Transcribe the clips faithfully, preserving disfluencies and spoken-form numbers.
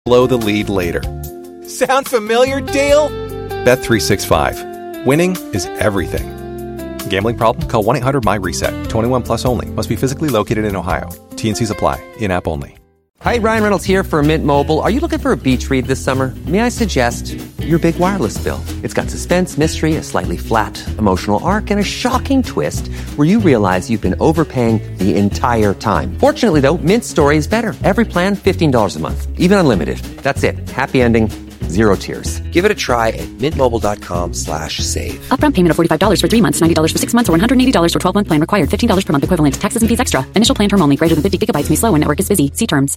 blow the lead later. Sound familiar, Dale? Bet three sixty-five. Winning is everything. Gambling problem? Call one eight hundred my reset. twenty-one plus only. Must be physically located in Ohio. T N Cs apply. In-app only. Hi, Ryan Reynolds here for Mint Mobile. Are you looking for a beach read this summer? May I suggest your big wireless bill? It's got suspense, mystery, a slightly flat, emotional arc, and a shocking twist where you realize you've been overpaying the entire time. Fortunately, though, Mint's story is better. Every plan, fifteen dollars a month. Even unlimited. That's it. Happy ending. Zero tears. Give it a try at mintmobile.com slash save. Upfront payment of forty-five dollars for three months, ninety dollars for six months, or one hundred eighty dollars for twelve-month plan required. fifteen dollars per month equivalent. Taxes and fees extra. Initial plan term only. Greater than fifty gigabytes may slow when network is busy. See terms.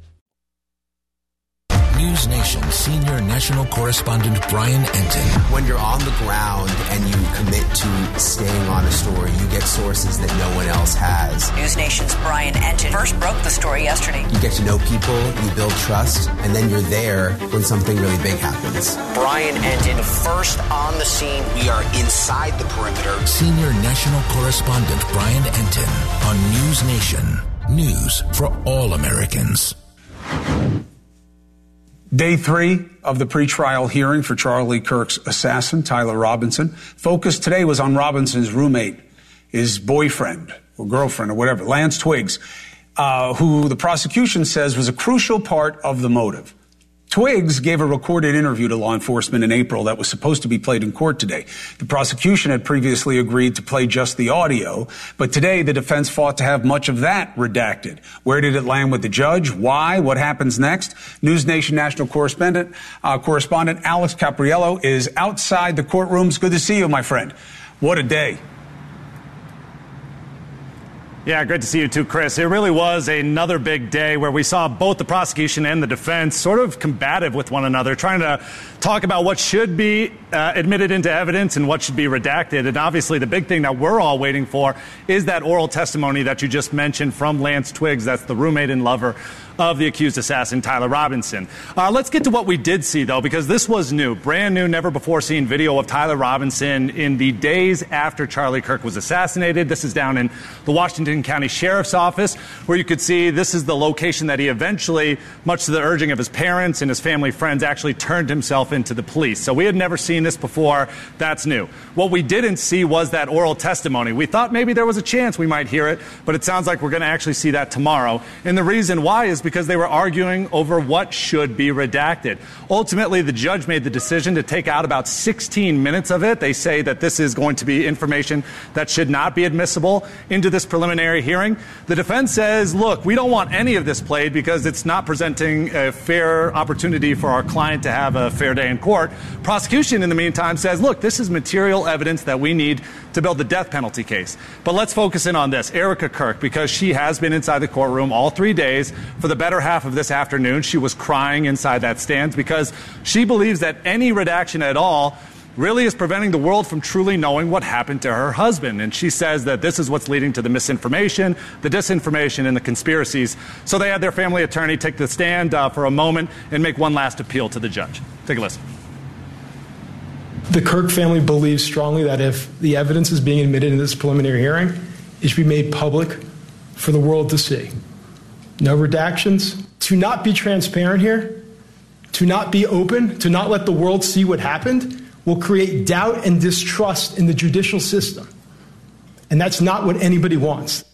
News Nation senior national correspondent Brian Entin. When you're on the ground and you commit to staying on a story, you get sources that no one else has. News Nation's Brian Entin first broke the story yesterday. You get to know people, you build trust, and then you're there when something really big happens. Brian Entin, first on the scene. We are inside the perimeter. Senior national correspondent Brian Entin on News Nation. News for all Americans. Day three of the pretrial hearing for Charlie Kirk's assassin, Tyler Robinson. Focus today was on Robinson's roommate, his boyfriend or girlfriend or whatever, Lance Twiggs, uh, who the prosecution says was a crucial part of the motive. Twiggs gave a recorded interview to law enforcement in April that was supposed to be played in court today. The prosecution had previously agreed to play just the audio, but today the defense fought to have much of that redacted. Where did it land with the judge? Why? What happens next? News Nation national correspondent, uh, correspondent Alex Capriello is outside the courtrooms. Good to see you, my friend. What a day. Yeah, great to see you too, Chris. It really was another big day where we saw both the prosecution and the defense sort of combative with one another, trying to talk about what should be uh, admitted into evidence and what should be redacted. And obviously the big thing that we're all waiting for is that oral testimony that you just mentioned from Lance Twiggs. That's the roommate and lover of the accused assassin, Tyler Robinson. Uh, let's get to what we did see, though, because this was new, brand new, never before seen video of Tyler Robinson in the days after Charlie Kirk was assassinated. This is down in the Washington County Sheriff's Office, where you could see this is the location that he eventually, much to the urging of his parents and his family friends, actually turned himself into the police. So we had never seen this before. That's new. What we didn't see was that oral testimony. We thought maybe there was a chance we might hear it, but it sounds like we're going to actually see that tomorrow. And the reason why is because they were arguing over what should be redacted. Ultimately, the judge made the decision to take out about sixteen minutes of it. They say that this is going to be information that should not be admissible into this preliminary hearing. The defense says, look, we don't want any of this played because it's not presenting a fair opportunity for our client to have a fair day in court. Prosecution, in the meantime, says, look, this is material evidence that we need to build the death penalty case. But let's focus in on this, Erica Kirk, because she has been inside the courtroom all three days. For the better half of this afternoon, she was crying inside that stand because she believes that any redaction at all really is preventing the world from truly knowing what happened to her husband. And she says that this is what's leading to the misinformation, the disinformation, and the conspiracies. So they had their family attorney take the stand uh, for a moment and make one last appeal to the judge. Take a listen. The Kirk family believes strongly that if the evidence is being admitted in this preliminary hearing, it should be made public for the world to see. No redactions. To not be transparent here, to not be open, to not let the world see what happened, will create doubt and distrust in the judicial system. And that's not what anybody wants.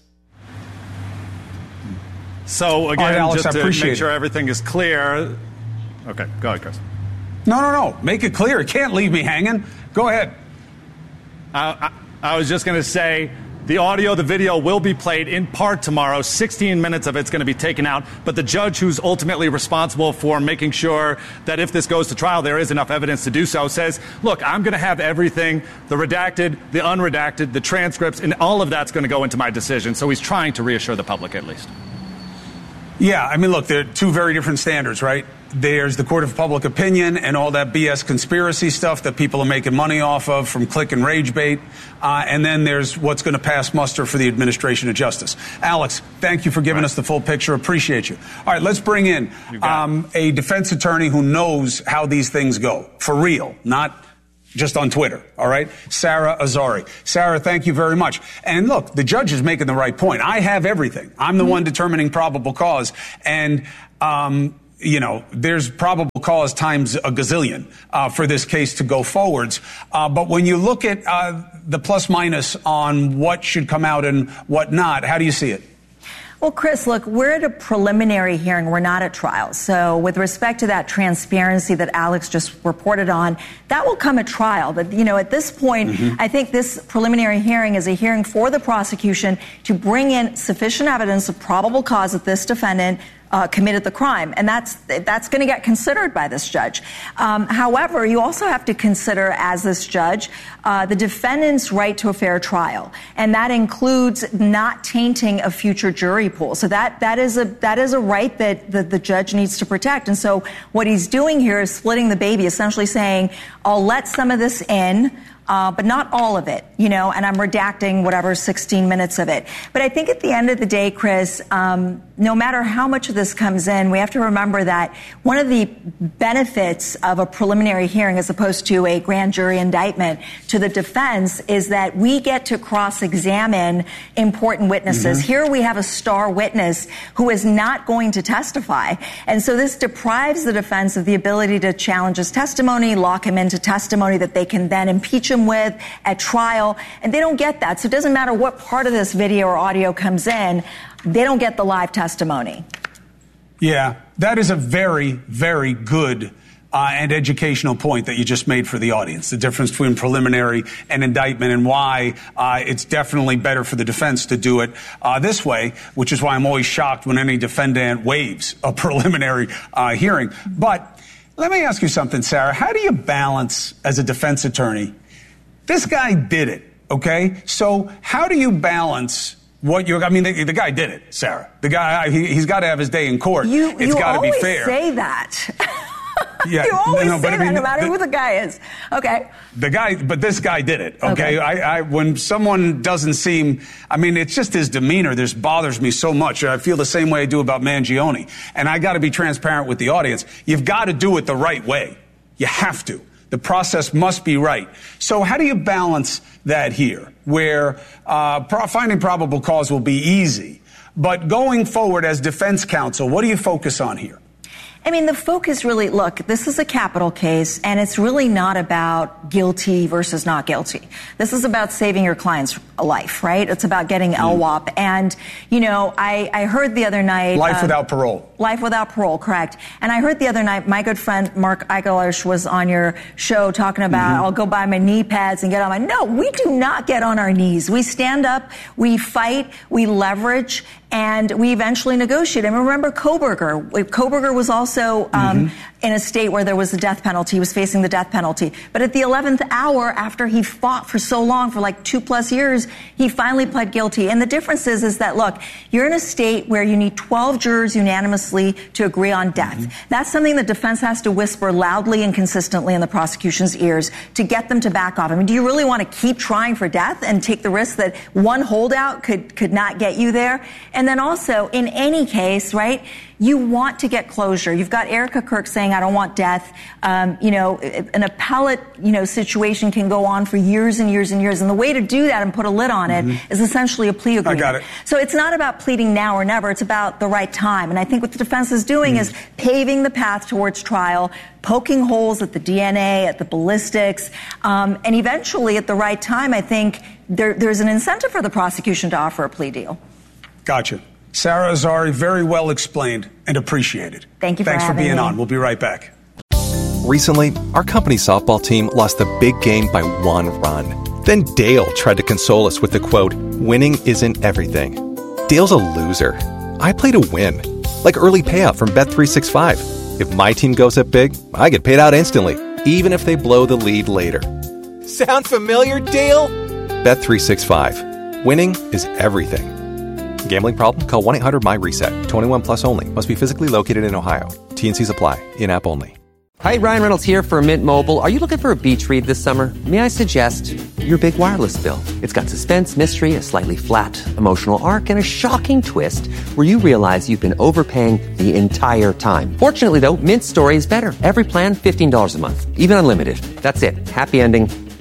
So, again, right, Alex, just I to make it. sure everything is clear. Okay, go ahead, Chris. No, no, no. Make it clear. You can't leave me hanging. Go ahead. Uh, I, I was just going to say, the audio, the video will be played in part tomorrow. sixteen minutes of it's going to be taken out. But the judge who's ultimately responsible for making sure that if this goes to trial, there is enough evidence to do so, says, look, I'm going to have everything, the redacted, the unredacted, the transcripts, and all of that's going to go into my decision. So he's trying to reassure the public at least. Yeah, I mean, look, there are two very different standards, right? There's the court of public opinion and all that B S conspiracy stuff that people are making money off of from click and rage bait. Uh, and then there's what's going to pass muster for the administration of justice. Alex, thank you for giving right. us the full picture. Appreciate you. All right, let's bring in um, a defense attorney who knows how these things go. For real, not just on Twitter, all right? Sarah Azari. Sarah, thank you very much. And look, the judge is making the right point. I have everything. I'm the mm-hmm. one determining probable cause. And um, you know, there's probable cause times a gazillion uh, for this case to go forwards. Uh, but when you look at uh, the plus minus on what should come out and what not, how do you see it? Well, Chris, look, we're at a preliminary hearing. We're not at trial. So with respect to that transparency that Alex just reported on, that will come at trial. But, you know, at this point, mm-hmm. I think this preliminary hearing is a hearing for the prosecution to bring in sufficient evidence of probable cause that this defendant Uh, committed the crime, and that's that's going to get considered by this judge. Um, however, you also have to consider, as this judge, uh, the defendant's right to a fair trial, and that includes not tainting a future jury pool. So that that is a that is a right that the, the judge needs to protect. And so what he's doing here is splitting the baby, essentially saying, "I'll let some of this in." Uh, but not all of it, you know, and I'm redacting whatever sixteen minutes of it. But I think at the end of the day, Chris, um, no matter how much of this comes in, we have to remember that one of the benefits of a preliminary hearing as opposed to a grand jury indictment to the defense is that we get to cross-examine important witnesses. Mm-hmm. Here we have a star witness who is not going to testify. And so this deprives the defense of the ability to challenge his testimony, lock him into testimony that they can then impeach him with at trial, and they don't get that. So it doesn't matter what part of this video or audio comes in, they don't get the live testimony. Yeah, that is a very, very good uh, and educational point that you just made for the audience, the difference between preliminary and indictment and why uh, it's definitely better for the defense to do it uh, this way, which is why I'm always shocked when any defendant waives a preliminary uh, hearing. But let me ask you something, Sarah. How do you balance, as a defense attorney, this guy did it, okay? So how do you balance what you're, I mean, the, the guy did it, Sarah. The guy, he, he's got to have his day in court. You, it's got to be fair. You always say that. Yeah, you always no, no, say I that mean, no matter the, who the guy is. Okay. The guy, but this guy did it, okay? okay. I, I, when someone doesn't seem, I mean, it's just his demeanor. This bothers me so much. I feel the same way I do about Mangione. And I got to be transparent with the audience. You've got to do it the right way. You have to. The process must be right. So how do you balance that here, where uh, pro- finding probable cause will be easy, but going forward as defense counsel, what do you focus on here? I mean, the focus really, look, this is a capital case, and it's really not about guilty versus not guilty. This is about saving your client's life, right? It's about getting L W O P. And, you know, I, I heard the other night... Life uh, without parole. Life without parole, correct. And I heard the other night, my good friend Mark Eichelish was on your show talking about, mm-hmm. I'll go buy my knee pads and get on my... No, we do not get on our knees. We stand up, we fight, we leverage, and we eventually negotiate. And remember Kohberger. Kohberger was also um, mm-hmm. in a state where there was the death penalty. He was facing the death penalty. But at the eleventh hour, after he fought for so long, for like two plus years, he finally pled guilty. And the difference is, is that, look, you're in a state where you need twelve jurors unanimously to agree on death. Mm-hmm. That's something the defense has to whisper loudly and consistently in the prosecution's ears to get them to back off. I mean, do you really want to keep trying for death and take the risk that one holdout could, could not get you there? And then also, in any case, right, you want to get closure. You've got Erica Kirk saying, I don't want death. Um, you know, an appellate, you know, situation can go on for years and years and years. And the way to do that and put a lid on it mm-hmm. is essentially a plea agreement. I got it. So it's not about pleading now or never. It's about the right time. And I think what the defense is doing mm-hmm. is paving the path towards trial, poking holes at the D N A, at the ballistics, um, and eventually at the right time, I think there, there's an incentive for the prosecution to offer a plea deal. Gotcha. Sarah Azari, very well explained and appreciated. Thank you for Thanks for having being me. on. We'll be right back. Recently, our company's softball team lost the big game by one run. Then Dale tried to console us with the quote, winning isn't everything. Dale's a loser. I play to win. Like early payout from Bet three sixty-five. If my team goes up big, I get paid out instantly, even if they blow the lead later. Sound familiar, Dale? Bet three sixty-five. Winning is everything. Gambling problem? Call one eight hundred my reset. twenty-one plus only. Must be physically located in Ohio. T and C's apply. In-app only. Hi, Ryan Reynolds here for Mint Mobile. Are you looking for a beach read this summer? May I suggest your big wireless bill? It's got suspense, mystery, a slightly flat, emotional arc, and a shocking twist where you realize you've been overpaying the entire time. Fortunately, though, Mint's story is better. Every plan, fifteen dollars a month. Even unlimited. That's it. Happy ending.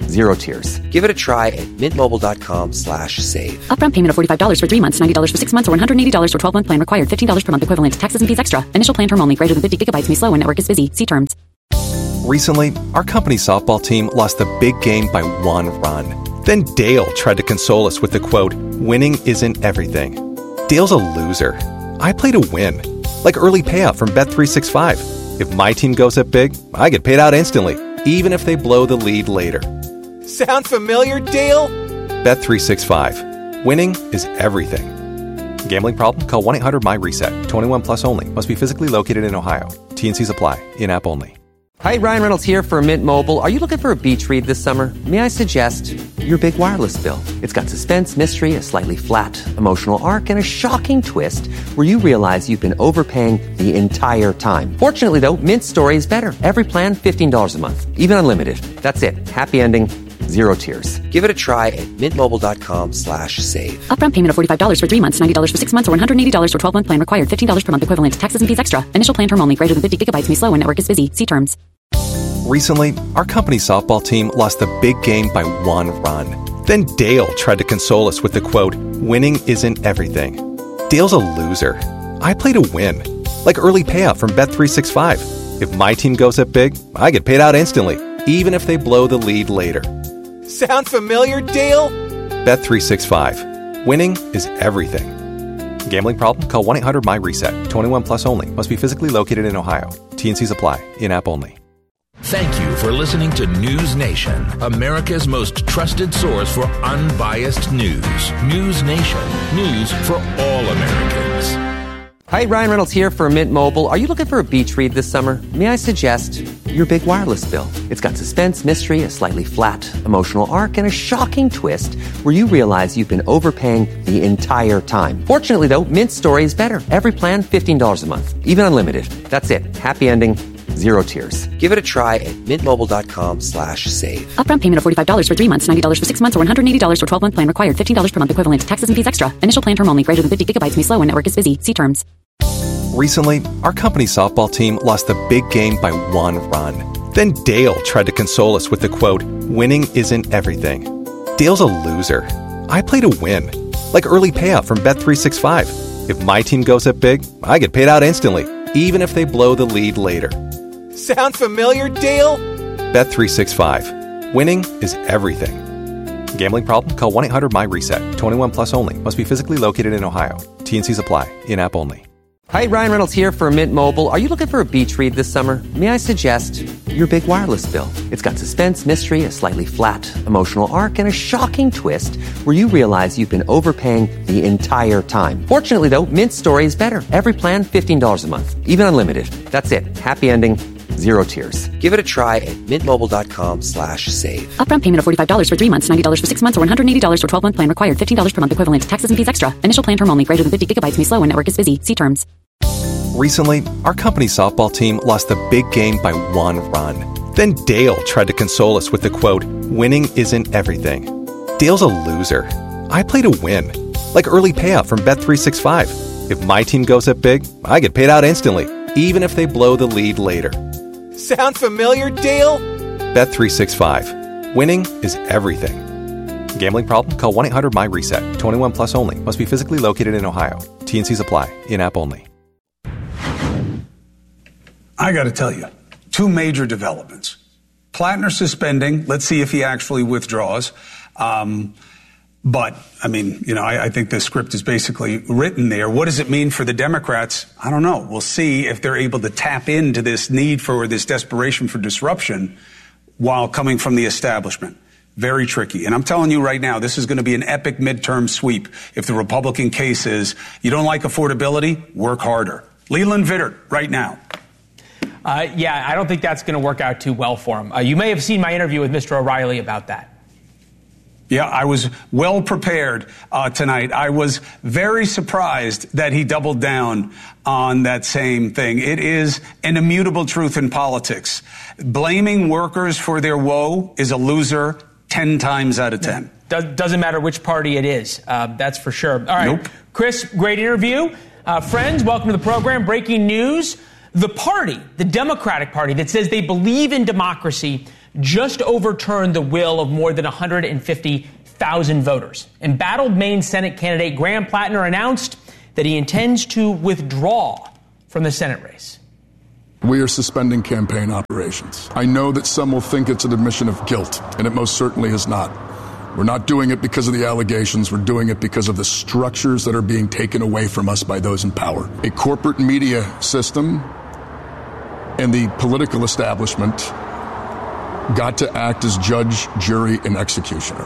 zero tears. Give it a try at mintmobile.com slash save. Upfront payment of forty-five dollars for three months, ninety dollars for six months, or one hundred eighty dollars for twelve-month plan required. fifteen dollars per month equivalent. Taxes and fees extra. Initial plan term only. Greater than fifty gigabytes may slow when network is busy. See terms. Recently, our company softball team lost the big game by one run. Then Dale tried to console us with the quote, "Winning isn't everything." Dale's a loser. I play to win. Like early payout from Bet three sixty-five. If my team goes up big, I get paid out instantly, even if they blow the lead later. Sound familiar, Dale? Bet three sixty-five. Winning is everything. Gambling problem? Call one eight hundred my reset. twenty-one plus only. Must be physically located in Ohio. T N Cs apply. In-app only. Hi, Ryan Reynolds here for Mint Mobile. Are you looking for a beach read this summer? May I suggest your big wireless bill? It's got suspense, mystery, a slightly flat, emotional arc, and a shocking twist where you realize you've been overpaying the entire time. Fortunately, though, Mint's story is better. Every plan, fifteen dollars a month. Even unlimited. That's it. Happy ending. Zero tears. Give it a try at mintmobile.com slash save. Upfront payment of forty-five dollars for three months, ninety dollars for six months, or one hundred eighty dollars for twelve-month plan required. fifteen dollars per month equivalent. Taxes and fees extra. Initial plan term only. Greater than fifty gigabytes may slow when network is busy. See terms. Recently, our company softball team lost the big game by one run. Then Dale tried to console us with the quote, "Winning isn't everything." Dale's a loser. I play to win. Like early payout from Bet three sixty-five. If my team goes up big, I get paid out instantly, even if they blow the lead later. Sound familiar, Dale? Bet three sixty-five. Winning is everything. Gambling problem? Call one eight hundred my reset. twenty-one plus only. Must be physically located in Ohio. T N Cs apply. In-app only. Thank you for listening to News Nation, America's most trusted source for unbiased news. News Nation. News for all Americans. Hi, Ryan Reynolds here for Mint Mobile. Are you looking for a beach read this summer? May I suggest your big wireless bill? It's got suspense, mystery, a slightly flat, emotional arc, and a shocking twist where you realize you've been overpaying the entire time. Fortunately, though, Mint's story is better. Every plan, fifteen dollars a month. Even unlimited. That's it. Happy ending. Zero tears. Give it a try at mintmobile.com slash save. Upfront payment of forty-five dollars for three months, ninety dollars for six months, or one hundred eighty dollars for twelve-month plan required. fifteen dollars per month equivalent. Taxes and fees extra. Initial plan term only. Greater than fifty gigabytes may slow when network is busy. See terms. Recently, our company softball team lost the big game by one run. Then Dale tried to console us with the quote, "Winning isn't everything." Dale's a loser. I play to win. Like early payout from Bet three sixty-five. If my team goes up big, I get paid out instantly, even if they blow the lead later. Sound familiar, Dale? Bet three sixty-five. Winning is everything. Gambling problem? Call one eight hundred my reset. twenty-one plus only. Must be physically located in Ohio. T N Cs apply. In-app only. Hi, Ryan Reynolds here for Mint Mobile. Are you looking for a beach read this summer? May I suggest your big wireless bill? It's got suspense, mystery, a slightly flat, emotional arc, and a shocking twist where you realize you've been overpaying the entire time. Fortunately, though, Mint's story is better. Every plan, fifteen dollars a month. Even unlimited. That's it. Happy ending. Zero tears. Give it a try at mintmobile.com slash save. Upfront payment of forty-five dollars for three months, ninety dollars for six months, or one hundred eighty dollars for twelve-month plan required. fifteen dollars per month equivalent. Taxes and fees extra. Initial plan term only. Greater than fifty gigabytes may slow when network is busy. See terms. Recently, our company softball team lost the big game by one run. Then Dale tried to console us with the quote, "Winning isn't everything." Dale's a loser. I play to win. Like early payout from Bet three sixty-five. If my team goes up big, I get paid out instantly, even if they blow the lead later. Sound familiar, Dale? Bet three sixty-five. Winning is everything. Gambling problem? Call one eight hundred my reset. twenty-one plus only. Must be physically located in Ohio. T N Cs apply. In-app only. I got to tell you, two major developments. Plattner suspending. Let's see if he actually withdraws. Um, but, I mean, you know, I, I think the script is basically written there. What does it mean for the Democrats? I don't know. We'll see if they're able to tap into this need for, or this desperation for disruption while coming from the establishment. Very tricky. And I'm telling you right now, this is going to be an epic midterm sweep. If the Republican case is, you don't like affordability, work harder. Leland Vittert, right now. Uh, yeah, I don't think that's going to work out too well for him. Uh, you may have seen my interview with Mister O'Reilly about that. Yeah, I was well prepared uh, tonight. I was very surprised that he doubled down on that same thing. It is an immutable truth in politics. Blaming workers for their woe is a loser ten times out of ten. Does, doesn't matter which party it is. Uh, that's for sure. All right, nope. Chris, great interview. Uh, friends, welcome to the program. Breaking news. The party, the Democratic Party, that says they believe in democracy, just overturned the will of more than one hundred fifty thousand voters. Embattled Maine Senate candidate Graham Plattner announced that he intends to withdraw from the Senate race. We are suspending campaign operations. I know that some will think it's an admission of guilt, and it most certainly is not. We're not doing it because of the allegations. We're doing it because of the structures that are being taken away from us by those in power. A corporate media system and the political establishment got to act as judge, jury, and executioner.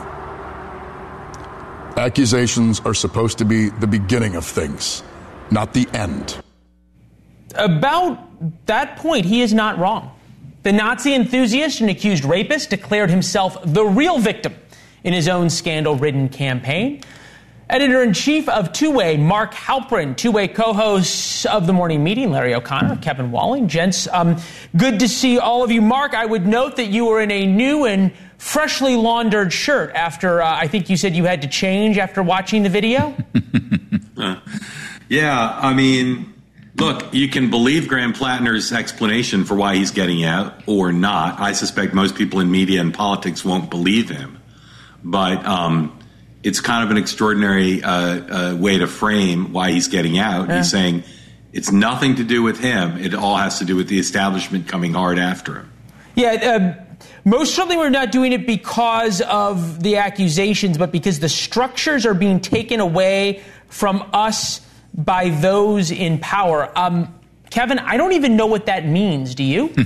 Accusations are supposed to be the beginning of things, not the end. About that point, he is not wrong. The Nazi enthusiast and accused rapist declared himself the real victim in his own scandal-ridden campaign. Editor-in-chief of Two-Way, Mark Halperin, Two-Way co-hosts of The Morning Meeting, Larry O'Connor, Kevin Walling. Gents, um, good to see all of you. Mark, I would note that you were in a new and freshly laundered shirt after, uh, I think you said you had to change after watching the video? uh, yeah, I mean... Look, you can believe Graham Plattner's explanation for why he's getting out or not. I suspect most people in media and politics won't believe him. But um, it's kind of an extraordinary uh, uh, way to frame why he's getting out. Yeah. He's saying it's nothing to do with him. It all has to do with the establishment coming hard after him. Yeah, uh, most certainly we're not doing it because of the accusations, but because the structures are being taken away from us by those in power. Um, Kevin, I don't even know what that means. Do you?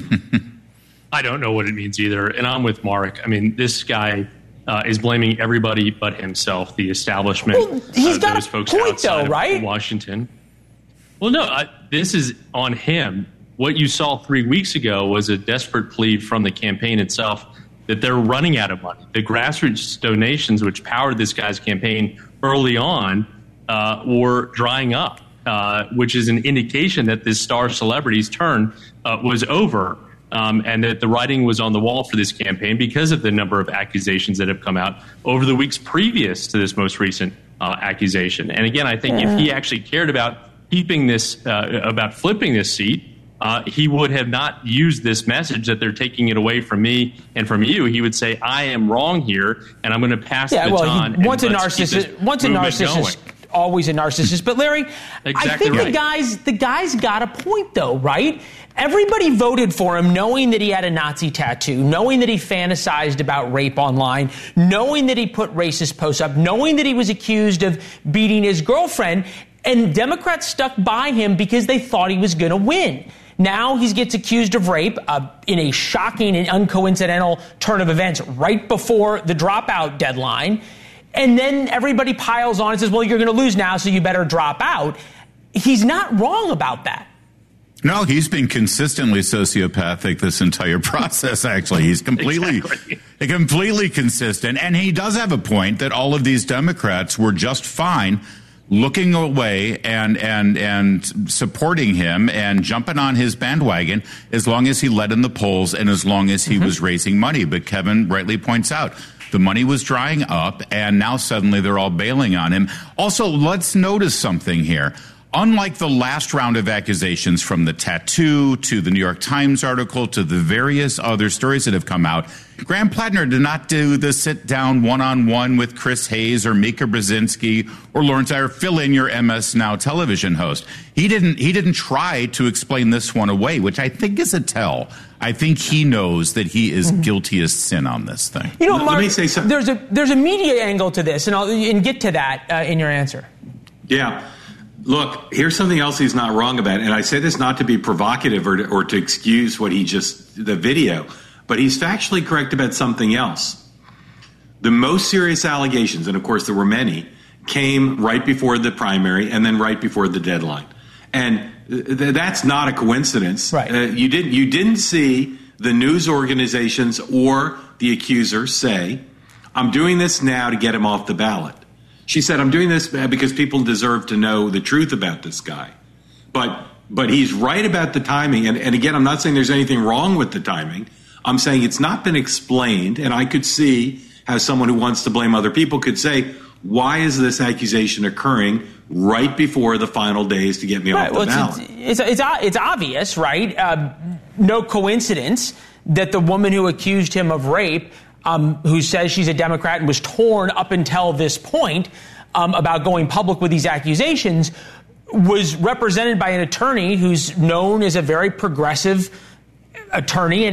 I don't know what it means either. And I'm with Mark. I mean, this guy uh, is blaming everybody but himself, the establishment. Well, he's uh, got those a folks point, outside though, right? Of Washington. Well, no, I, this is on him. What you saw three weeks ago was a desperate plea from the campaign itself that they're running out of money. The grassroots donations, which powered this guy's campaign early on, Uh, were drying up, uh, which is an indication that this star celebrity's turn uh, was over, um, and that the writing was on the wall for this campaign because of the number of accusations that have come out over the weeks previous to this most recent uh, accusation. And again, I think if he actually cared about keeping this, uh, about flipping this seat, uh, he would have not used this message that they're taking it away from me and from you. He would say, I am wrong here, and I'm going to pass yeah, the baton. Well, he, once a narcissist, once a narcissist. Always a narcissist. But Larry, exactly I think right. the guys the guy's got a point though, right? Everybody voted for him knowing that he had a Nazi tattoo, knowing that he fantasized about rape online, knowing that he put racist posts up, knowing that he was accused of beating his girlfriend, and Democrats stuck by him because they thought he was going to win. Now he gets accused of rape uh, in a shocking and uncoincidental turn of events right before the dropout deadline. And then everybody piles on and says, well, you're going to lose now, so you better drop out. He's not wrong about that. No, he's been consistently sociopathic this entire process, actually. He's completely, exactly. completely consistent. And he does have a point that all of these Democrats were just fine looking away and, and, and supporting him and jumping on his bandwagon as long as he led in the polls and as long as he mm-hmm. was raising money. But Kevin rightly points out, the money was drying up, and now suddenly they're all bailing on him. Also, let's notice something here. Unlike the last round of accusations, from the tattoo to the New York Times article to the various other stories that have come out, Graham Plattner did not do the sit-down one-on-one with Chris Hayes or Mika Brzezinski or Lawrence Iyer, fill in your M S Now television host. He didn't, he didn't try to explain this one away, which I think is a tell. I think he knows that he is mm-hmm. guilty as sin on this thing. You know, Mark, let me say something. There's a, there's a media angle to this, and I'll and get to that uh, in your answer. Yeah. Look, here's something else he's not wrong about, and I say this not to be provocative or to, or to excuse what he just, the video, but he's factually correct about something else. The most serious allegations, and of course there were many, came right before the primary and then right before the deadline. And th- that's not a coincidence. Right. Uh, you didn't, you didn't see the news organizations or the accusers say, I'm doing this now to get him off the ballot. She said, I'm doing this because people deserve to know the truth about this guy. But but he's right about the timing. And, and again, I'm not saying there's anything wrong with the timing. I'm saying it's not been explained. And I could see how someone who wants to blame other people could say, why is this accusation occurring right before the final days to get me right, off the well, ballot? It's, it's, it's, it's obvious, right? Uh, no coincidence that the woman who accused him of rape, um, who says she's a Democrat and was torn up until this point um, about going public with these accusations, was represented by an attorney who's known as a very progressive attorney. And